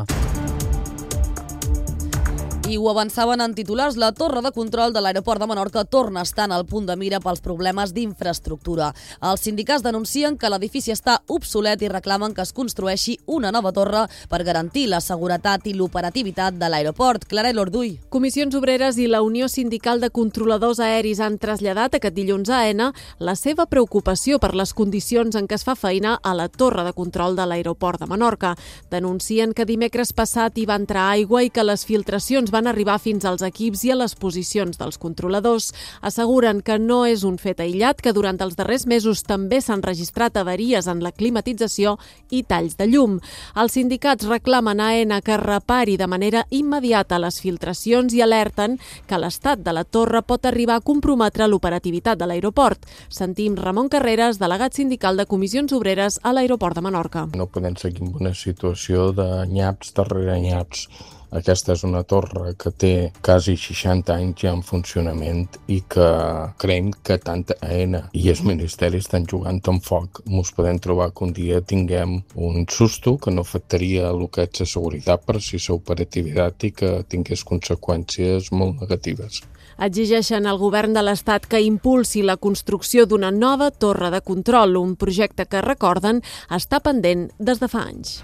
I ho avançaven en titulars, la torre de control de l'aeroport de Menorca torna a estar en el punt de mira pels problemes d'infraestructura. Els sindicats denuncien que l'edifici està obsolet i reclamen que es construeixi una nova torre per garantir la seguretat i l'operativitat de l'aeroport. Clara Elorduy. Comissions Obreres i la Unió Sindical de Controladors Aeris han traslladat aquest dilluns a Aena la seva preocupació per les condicions en què es fa feina a la torre de control de l'aeroport de Menorca. Denuncien que dimecres passat hi va entrar aigua i que les filtracions van arribar fins als equips i a les posicions dels controladors. Asseguren que no és un fet aïllat, que durant els darrers mesos també s'han registrat avaries en la climatització i talls de llum. Els sindicats reclamen a Aena que repari de manera immediata les filtracions i alerten que l'estat de la torre pot arribar a comprometre l'operativitat de l'aeroport. Sentim Ramon Carreras, delegat sindical de Comissions Obreres a l'aeroport de Menorca. No podem seguir en una situació de nyaps darrere nyaps. Aquesta és una torre que té quasi seixanta anys ja en funcionament i que creiem que tant Aena i els ministeris estan jugant amb foc. Ens podem trobar que un dia tinguem un susto que no afectaria el que és la seguretat per si la operativitat i que tingués conseqüències molt negatives. Exigeixen al govern de l'Estat que impulsi la construcció d'una nova torre de control, un projecte que, recorden, està pendent des de fa anys.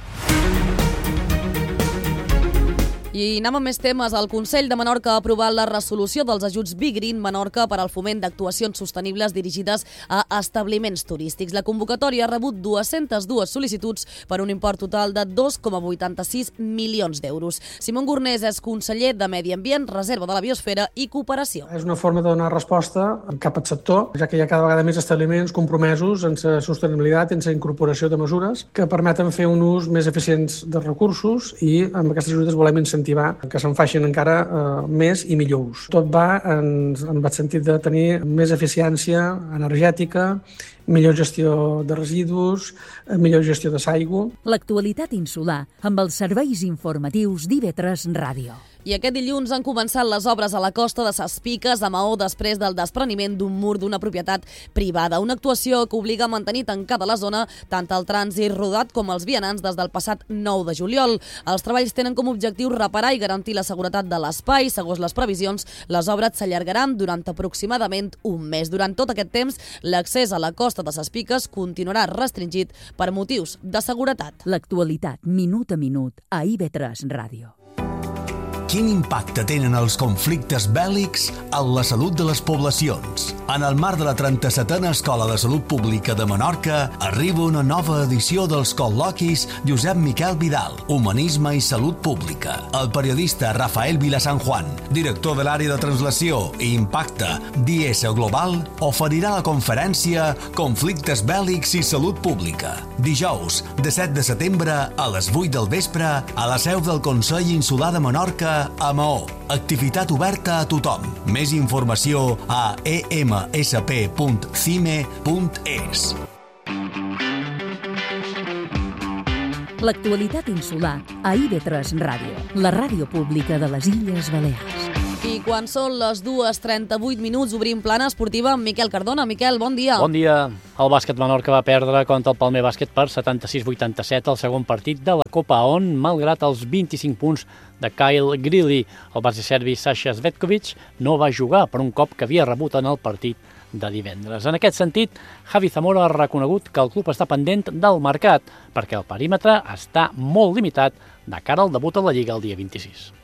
I anem amb més temes. El Consell de Menorca ha aprovat la resolució dels ajuts Be Green Menorca per al foment d'actuacions sostenibles dirigides a establiments turístics. La convocatòria ha rebut dues-centes dues sol·licituds per un import total de dos coma vuitanta-sis milions d'euros. Simón Gornés és conseller de Medi Ambient, Reserva de la Biosfera i Cooperació. És una forma de donar resposta cap al sector, ja que hi ha cada vegada més establiments compromesos en la sostenibilitat, en la incorporació de mesures que permeten fer un ús més eficient de recursos i amb aquestes ajudes volem incentivar que se'n facin encara eh, més i millor ús. Tot va en, en el sentit de tenir més eficiència energètica, millor gestió de residus, millor gestió de l'aigua. L'actualitat insular amb els serveis informatius d'I V tres Ràdio. I aquest dilluns han començat les obres a la costa de Ses Piques, a Maó, després del despreniment d'un mur d'una propietat privada. Una actuació que obliga a mantenir tancada la zona tant el trànsit rodat com els vianants des del passat nou de juliol. Els treballs tenen com a objectiu reparar i garantir la seguretat de l'espai. Segons les previsions, les obres s'allargaran durant aproximadament un mes. Durant tot aquest temps, l'accés a la costa de Ses Piques continuarà restringit per motius de seguretat. L'actualitat, minut a minut, a I V tres Ràdio. Quin impacte tenen els conflictes bèl·lics en la salut de les poblacions? En el marc de la trenta-setena Escola de Salut Pública de Menorca arriba una nova edició dels col·loquis Josep Miquel Vidal, Humanisme i Salut Pública. El periodista Rafael Vilasanjuan, director de l'àrea de translació i impacte d'I S Global, oferirà la conferència Conflictes bèl·lics i Salut Pública. Dijous, disset de setembre, a les vuit del vespre, a la seu del Consell Insular de Menorca, a Maó. Activitat oberta a tothom. Més informació a e ema esse pe punt cime punt es. L'actualitat insular a I V tres Ràdio, la ràdio pública de les Illes Balears. I quan són les dues trenta-vuit minuts obrim plana esportiva amb Miquel Cardona. Miquel, bon dia. Bon dia. El bàsquet Menorca va perdre contra el Palmer Bàsquet per setanta-sis a vuitanta-set al segon partit de la Copa, on, malgrat els vint-i-cinc punts de Kyle Grilly, el base serbi Sasha Svetkovic no va jugar per un cop que havia rebut en el partit de divendres. En aquest sentit, Javi Zamora ha reconegut que el club està pendent del mercat perquè el perímetre està molt limitat de cara al debut a la Lliga el dia vint-i-sis.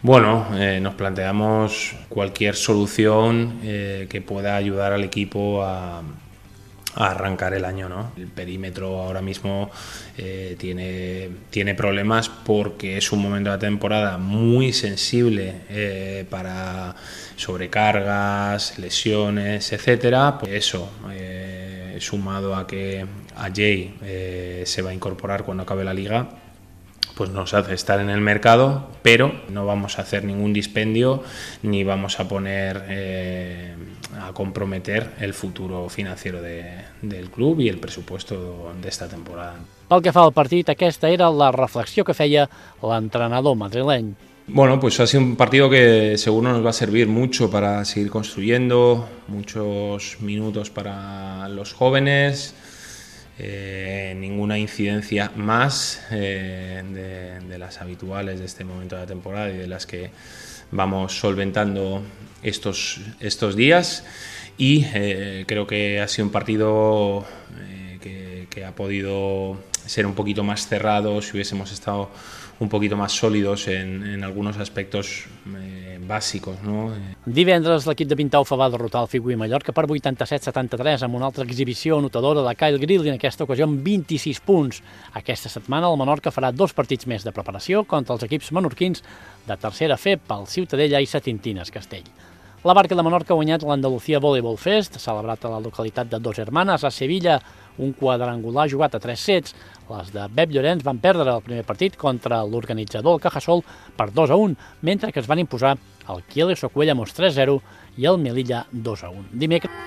Bueno, eh, nos planteamos cualquier solución eh, que pueda ayudar al equipo a, a arrancar el año, ¿no? El perímetro ahora mismo eh, tiene, tiene problemas porque es un momento de la temporada muy sensible eh, para sobrecargas, lesiones, etcétera. Pues eso, eh, sumado a que a Jay eh, se va a incorporar cuando acabe la liga, pues nos hace estar en el mercado, pero no vamos a hacer ningún dispendio ni vamos a poner eh, a comprometer el futuro financiero de, del club i el presupuesto d'esta temporada. Pel que fa al partit, aquesta era la reflexió que feia l'entrenador madrileny. Bueno, pues ha sido un partido que seguro nos va a servir mucho para seguir construyendo, muchos minutos para los jóvenes. Eh, ninguna incidencia más eh, de, de las habituales de este momento de la temporada y de las que vamos solventando estos, estos días y eh, creo que ha sido un partido eh, que, que ha podido ser un poquito más cerrado si hubiésemos estado un poquito más sólidos en, en algunos aspectos eh, bàsicos, no? Divendres l'equip de Pintaufa va derrotar el Figui Mallorca per vuitanta-set a setanta-tres amb una altra exhibició anotadora de Kyle Grilly, en aquesta ocasió amb vint-i-sis punts. Aquesta setmana el Menorca farà dos partits més de preparació contra els equips menorquins de tercera F pel Ciutadella i Setintines Castell. La Barca de Menorca ha guanyat l'Andalucía Volleyball Fest, celebrat a la localitat de Dos Hermanes, a Sevilla, un quadrangular jugat a tres sets. Les de Bep Llorenç van perdre el primer partit contra l'organitzador, el Cajasol, per dos a un, mentre que es van imposar el Kiele Socuellamos tres a zero i el Melilla dos a un. Dimecres...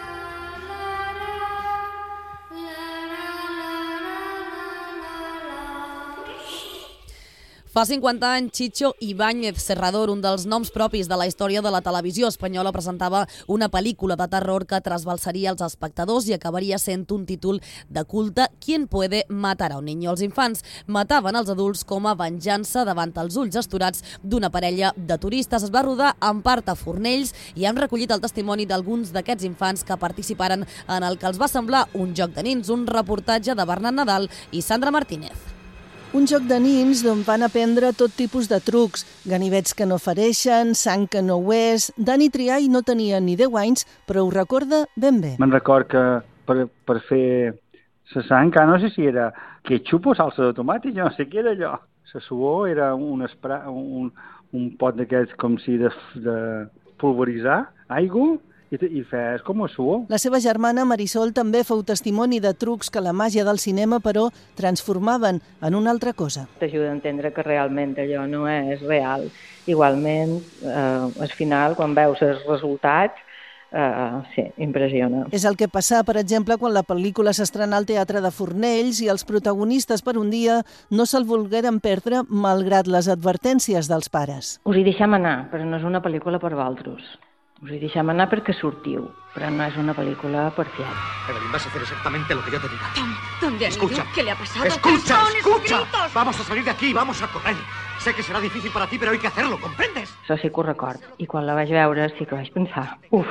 Fa cinquanta anys, Chicho Ibáñez Serrador, un dels noms propis de la història de la televisió espanyola, presentava una pel·lícula de terror que trasbalsaria els espectadors i acabaria sent un títol de culte. ¿Quién puede matar a un niño? Els infants mataven els adults com a venjança davant els ulls astorats d'una parella de turistes. Es va rodar en part a Fornells i hem recollit el testimoni d'alguns d'aquests infants que participaren en el que els va semblar un joc de nins, un reportatge de Bernat Nadal i Sandra Martínez. Un joc de nins d'on van aprendre tot tipus de trucs, ganivets que no fereixen, sang que no ho és... Dani Triay no tenia ni deu anys, però ho recorda ben bé. Me'n record que per, per fer la sang, no sé si era ketchup o salsa de tomàtic, jo no sé què era allò. La suor era un, espra, un, un pot d'aquests com si de, de pulveritzar aigua, i, i fes com a suor. La seva germana Marisol també feu testimoni de trucs que la màgia del cinema, però, transformaven en una altra cosa. T'ajuda a entendre que realment allò no és real. Igualment, eh, al final, quan veus els resultats, Uh, sí, impressiona. És el que passa, per exemple, quan la pel·lícula s'estrenà al Teatre de Fornells i els protagonistes per un dia no se'l volgueren perdre malgrat les advertències dels pares. Us hi deixem anar, però no és una pel·lícula per vosaltres. Us hi deixem anar perquè sortiu, pero no es una película por fiar. Evelyn, vas a hacer exactamente lo que yo te diga. Tom, ¿dónde has Escucha. ido? ¿Qué le ha pasado? Escucha, ¿Qué son esos escucha. gritos? Vamos a salir de aquí, vamos a correr. Sé que será difícil para ti, pero hay que hacerlo, ¿comprendes? Això sí que ho record. I quan la vaig veure sí que vaig pensar, uf,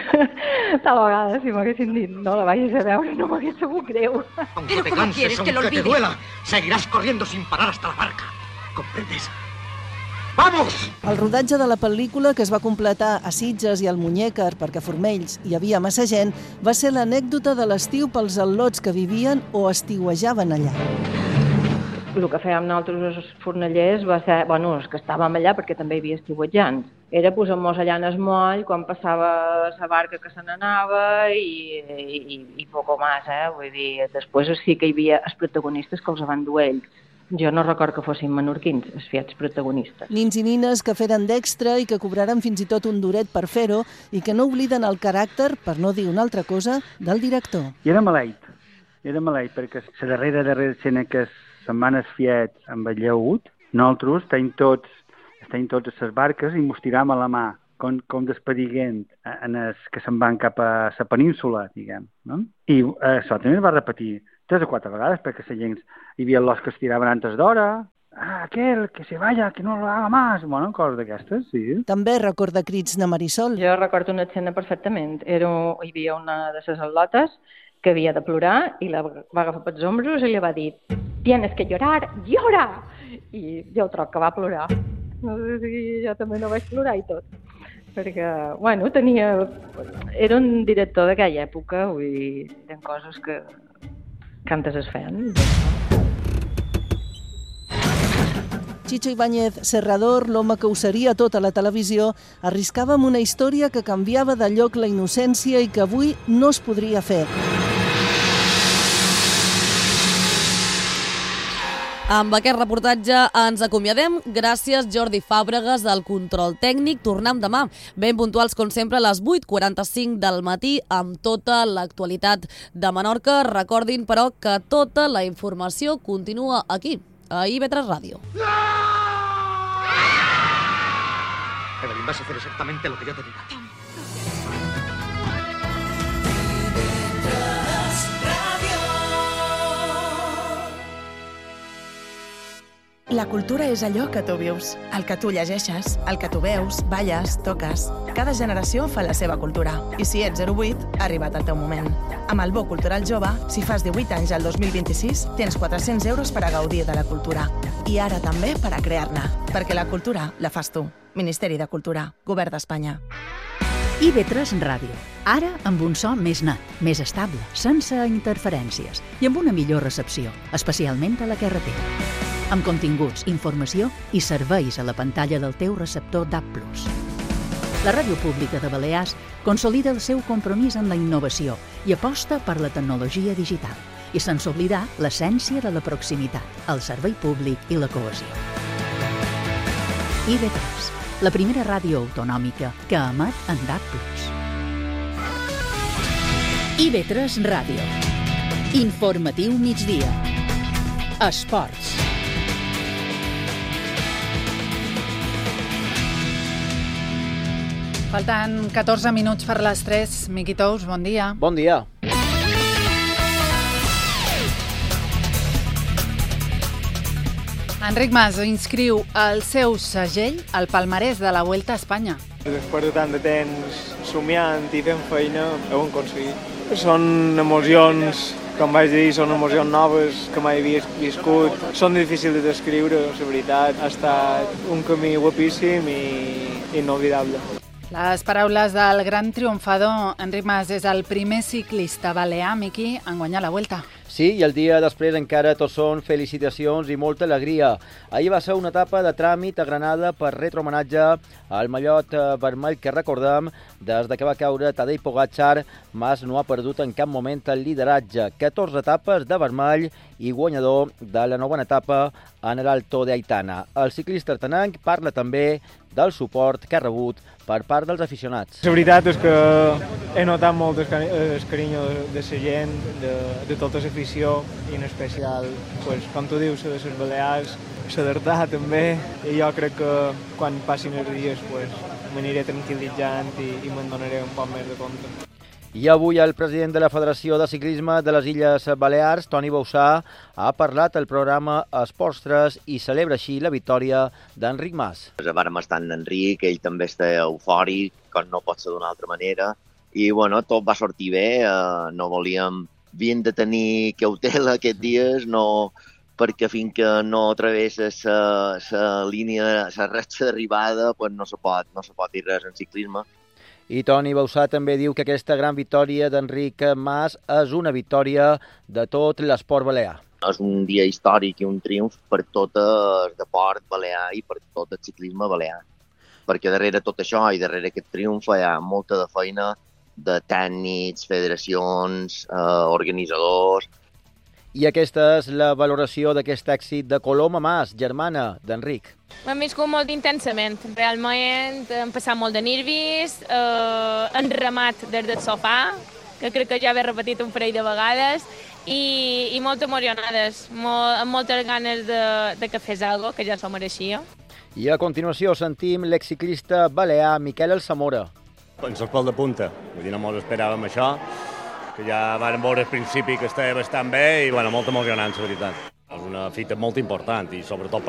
tal vegada si m'haguessin dit no la vagis a veure no m'hagués sabut greu. Aunque Pero te ¿cómo canses, quieres que aunque lo te olvide? duela, seguirás corriendo sin parar hasta la barca. ¿Comprendes? ¡Vamos! El rodatge de la pel·lícula, que es va completar a Sitges i al Muñécar perquè a Fornells hi havia massa gent, va ser l'anècdota de l'estiu pels al·lots que vivien o estiuejaven allà. El que fèiem nosaltres els fornellers va ser, bueno, els que estàvem allà perquè també hi havia estiuetjants, era posar-nos allà en el moll quan passava la barca que se n'anava i, i, i poco més, eh? Vull dir, després sí que hi havia els protagonistes que els van dur ells. Jo no record que fossin menorquins, els fiats protagonistes. Nins i nines que feren d'extra i que cobraren fins i tot un duret per fer-ho i que no obliden el caràcter, per no dir una altra cosa, del director. I era maleït, era maleït, perquè la darrera, darrera escena que setmanes fiats amb el lleut, nosaltres estem tots, estem tots a les barques i mos tiram a la mà, com, com despedigant en els que se'n van cap a la península, diguem. No? I això també es va repetir tres o quatre vegades, perquè la gent, hi havia els que es tiraven antes d'hora, ah, aquel, que se vaya, que no lo haga más, bueno, coses d'aquestes, sí. També recorda crits de Marisol. Jo recordo una escena perfectament. Era, hi havia una de les al·lotes que havia de plorar i la va agafar pels ombros i li va dir «Tienes que llorar, llora!» I jo troc que va plorar. No sé si jo també no vaig plorar i tot. Perquè, bueno, tenia... Era un director d'aquella època, vull dir, eren coses que, que antes es feien. Chicho Ibáñez Serrador, l'home que ho seria tot a la televisió, arriscava amb una història que canviava de lloc la innocència i que avui no es podria fer. Amb aquest reportatge ens acomiadem. Gràcies, Jordi Fàbregas, al control tècnic. Tornem demà, ben puntuals com sempre, a les vuit quaranta-cinc del matí, amb tota l'actualitat de Menorca. Recordin, però, que tota la informació continua aquí, a I V tres Ràdio. Evelyn, vas a hacer exactamente lo que yo te diga. La cultura és allò que tu vius, el que tu llegeixes, el que tu veus, balles, toques. Cada generació fa la seva cultura. I si ets zero vuit, ha arribat el teu moment. Amb el Bo Cultural Jove, si fas divuit anys al dos mil vint-i-sis, tens quatre-cents euros per a gaudir de la cultura. I ara també per a crear-ne. Perquè la cultura la fas tu. Ministeri de Cultura, Govern d'Espanya. I V tres Ràdio. Ara amb un so més net, més estable, sense interferències i amb una millor recepció, especialment a la carretera. Amb continguts, informació i serveis a la pantalla del teu receptor D A B plus. La Ràdio Pública de Balears consolida el seu compromís amb la innovació i aposta per la tecnologia digital i sense oblidar l'essència de la proximitat, el servei públic i la cohesió. I V tres, la primera ràdio autonòmica que emet en D A B plus. I V tres Ràdio. Informatiu migdia. Esports. Falten catorze minuts per les tres. Miqui Tous, bon dia. Bon dia. Enric Mas inscriu el seu segell al palmarès de la Vuelta a Espanya. Després de tant de temps somiant i fent feina, ho hem aconseguit. Són emocions, com vaig dir, són emocions noves que mai havia viscut. Són difícils de descriure, la veritat. Ha estat un camí guapíssim i inolvidable. Les paraules del gran triomfador. Enric Mas és el primer ciclista balear, Miqui, en guanyar la Vuelta. Sí, i el dia després encara tot són felicitacions i molta alegria. Ahir va ser una etapa de tràmit a Granada per retre homenatge al mallot vermell que recordem des de que va caure Tadej Pogačar. Mas no ha perdut en cap moment el lideratge. catorze etapes de vermell i guanyador de la novena etapa en l'Alto de Aitana. El ciclista artenenc parla també del suport que ha rebut per part dels aficionats. La veritat és que he notat molt el carinyo de la gent, de, de tota l'afició, i en especial, pues, com tu dius, de les Balears, la d'Artà també, i jo crec que quan passin els dies pues, m'aniré tranquil·litzant i, i me'n donaré un poc més de compte. I avui el president de la Federació de Ciclisme de les Illes Balears, Toni Bausà, ha parlat al programa Esports tres i celebra així la victòria d'Enric Mas. Vàrem estar en Enric, ell també està eufòric, com no pot ser d'una altra manera, i bueno, tot va sortir bé, eh, no volíem, havíem de tenir cautela aquests dies, no, perquè fins que no travesses la línia, la ratxa d'arribada, pues no se pot, no se pot dir res en ciclisme. I Toni Bausà també diu que aquesta gran victòria d'Enric Mas és una victòria de tot l'esport balear. És un dia històric i un triomf per tot el deport balear i per tot el ciclisme balear. Perquè darrere tot això i darrere aquest triomf hi ha molta de feina de tècnics, federacions, eh, organitzadors. I aquesta és la valoració d'aquest èxit de Coloma Mas, germana d'Enric. Ho hem viscut molt intensament. Realment hem passat molt de nervis, eh, hem remat des del sofà, que crec que ja he repetit un parell de vegades, i, i molt emocionades, molt, amb moltes ganes de, de que fes alguna cosa, que ja s'ho mereixia. I a continuació sentim l'exciclista balear Miquel Alsamora. Ens el pèl de punta, vull dir, no mos esperàvem això, que ja vam veure al principi que estava bastant bé i bueno, molt emocionant, la veritat. És una fita molt important i sobretot